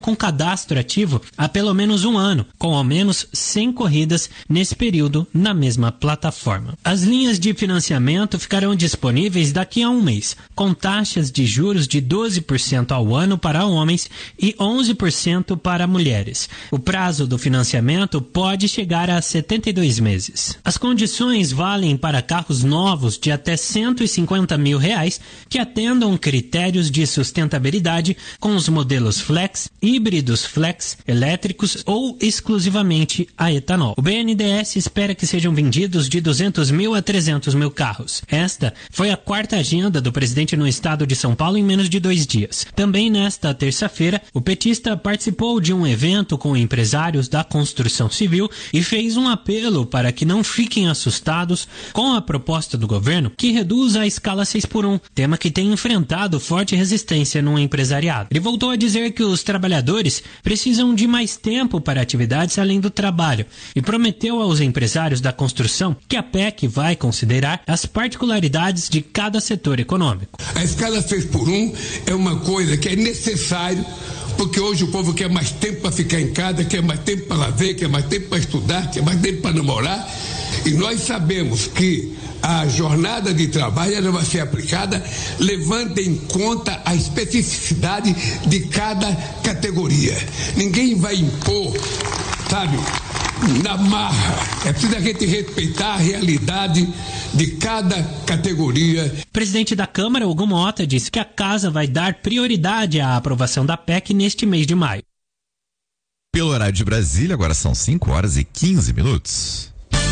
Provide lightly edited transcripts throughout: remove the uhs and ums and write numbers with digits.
com cadastro ativo há pelo menos um ano, com ao menos 100 corridas nesse período na mesma plataforma. As linhas de financiamento ficarão disponíveis daqui a um mês, com taxas de juros de 12% ao ano para homens e 11% para mulheres. O prazo do financiamento pode chegar a 72 meses. As condições valem para carros novos de até R$150 mil, que atendam critérios de sustentabilidade com os modelos Flex, híbridos Flex, elétricos ou exclusivamente a etanol. O BNDES espera que sejam vendidos de 200 mil a 300 mil carros. Esta foi a quarta agenda do presidente no estado de São Paulo em menos de 2 dias. Também nesta terça-feira, o petista participou de um evento com empresários da construção civil e fez um apelo para que não fiquem assustados com a proposta do governo que reduz a escala 6x1, tema que tem enfrentado forte resistência no empresariado. Ele voltou a dizer que os trabalhadores precisam de mais tempo para atividades além do trabalho e prometeu aos empresários da construção que a PEC vai considerar as particularidades de cada setor econômico. A escala 6x1 é uma coisa que é necessário, porque hoje o povo quer mais tempo para ficar em casa, quer mais tempo para lazer, quer mais tempo para estudar, quer mais tempo para namorar, e nós sabemos que a jornada de trabalho ela vai ser aplicada levando em conta a especificidade de cada categoria. Ninguém vai impor, sabe, na marra. É preciso a gente respeitar a realidade de cada categoria. O presidente da Câmara, Hugo Mota, disse que a casa vai dar prioridade à aprovação da PEC neste mês de maio. Pelo horário de Brasília, agora são 5h15.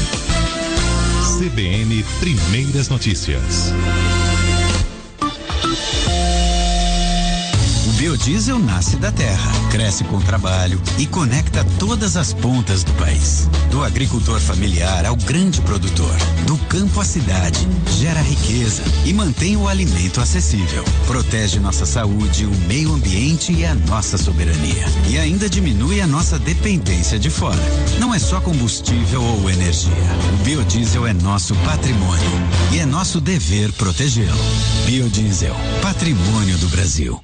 CBN Primeiras Notícias. O biodiesel nasce da terra, cresce com trabalho e conecta todas as pontas do país. Do agricultor familiar ao grande produtor, do campo à cidade, gera riqueza e mantém o alimento acessível. Protege nossa saúde, o meio ambiente e a nossa soberania. E ainda diminui a nossa dependência de fora. Não é só combustível ou energia. O biodiesel é nosso patrimônio e é nosso dever protegê-lo. Biodiesel, patrimônio do Brasil.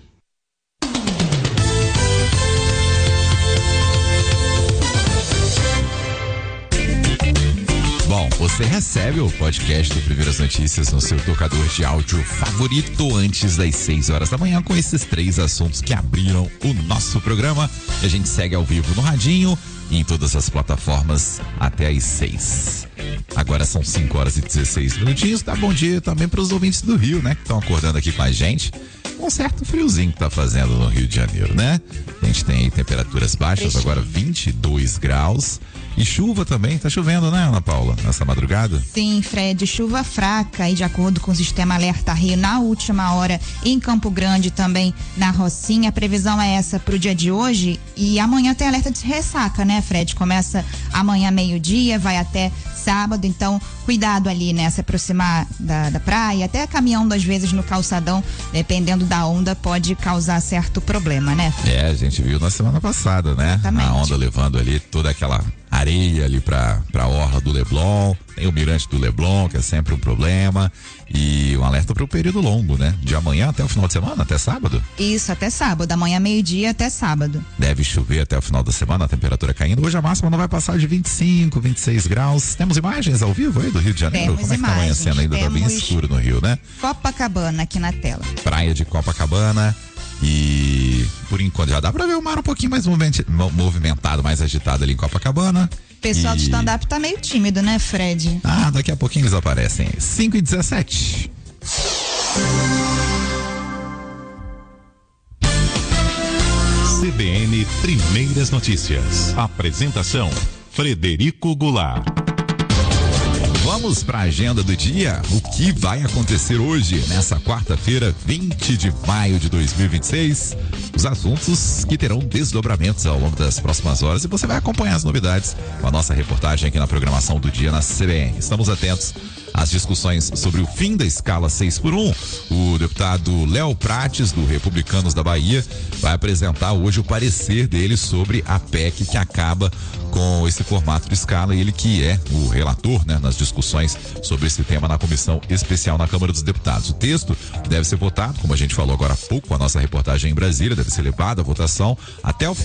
Bom, você recebe o podcast do Primeiras Notícias no seu tocador de áudio favorito antes das 6 horas da manhã com esses 3 assuntos que abriram o nosso programa. E a gente segue ao vivo no radinho e em todas as plataformas até às 6. Agora são 5h16. Dá bom dia também para os ouvintes do Rio, né? Que estão acordando aqui com a gente. Um certo friozinho que tá fazendo no Rio de Janeiro, né? A gente tem aí temperaturas baixas, agora 22 graus. E chuva também, tá chovendo, né, Ana Paula, nessa madrugada? Sim, Fred, chuva fraca e de acordo com o sistema Alerta Rio, na última hora em Campo Grande, também na Rocinha. A previsão é essa pro dia de hoje e amanhã tem alerta de ressaca, né, Fred? Começa amanhã meio-dia, vai até sábado, então cuidado ali, né, se aproximar da praia, até caminhando às vezes no calçadão, dependendo da onda, pode causar certo problema, né? É, a gente viu na semana passada, né? Exatamente. A onda levando ali toda aquela areia ali pra orla do Leblon, tem o mirante do Leblon, que é sempre um problema, e um alerta para o período longo, né? De amanhã até o final de semana, até sábado? Isso, até sábado, amanhã meio-dia até sábado. Deve chover até o final da semana, a temperatura caindo. Hoje a máxima não vai passar de 25, 26 graus. Temos imagens ao vivo aí do Rio de Janeiro? Temos Como é que tá amanhecendo? Ainda tá bem escuro no Rio, né? Copacabana aqui na tela. Praia de Copacabana. E por enquanto já dá pra ver o mar um pouquinho mais movimentado, mais agitado ali em Copacabana. O pessoal do stand-up tá meio tímido, né, Fred? Ah, daqui a pouquinho eles aparecem. 5h17. CBN Primeiras Notícias. Apresentação: Frederico Goulart. Vamos para a agenda do dia. O que vai acontecer hoje, nessa quarta-feira, 20 de maio de 2026? Os assuntos que terão desdobramentos ao longo das próximas horas e você vai acompanhar as novidades com a nossa reportagem aqui na programação do dia na CBN. Estamos atentos as discussões sobre o fim da escala 6x1. O deputado Léo Prates, do Republicanos da Bahia, vai apresentar hoje o parecer dele sobre a PEC que acaba com esse formato de escala, ele que é o relator, né, nas discussões sobre esse tema na comissão especial na Câmara dos Deputados. O texto deve ser votado, como a gente falou agora há pouco, com a nossa reportagem em Brasília, deve ser levado à votação até o